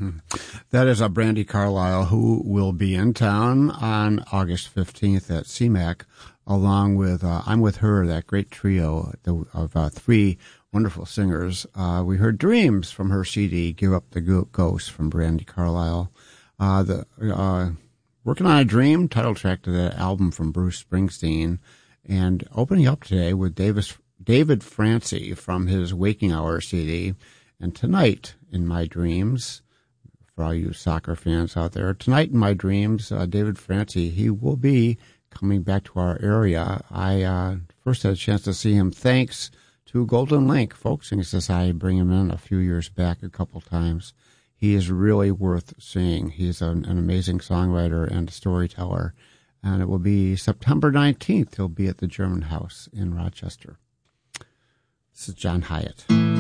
That is Brandi Carlile, who will be in town on August 15th at CMAC, along with I'm With Her, that great trio of three wonderful singers. We heard Dreams from her CD, Give Up the Ghost from Brandi Carlile. Working on a Dream, title track to the album from Bruce Springsteen. And opening up today with David Francie from his Waking Hour CD. And Tonight in My Dreams, for all you soccer fans out there, Tonight in My Dreams, David Francie, he will be coming back to our area. I first had a chance to see him thanks to Golden Link Folk Singing Society, bring him in a few years back a couple times. He is really worth seeing. He's an amazing songwriter and storyteller. And it will be September 19th. He'll be at the German House in Rochester. This is John Hyatt.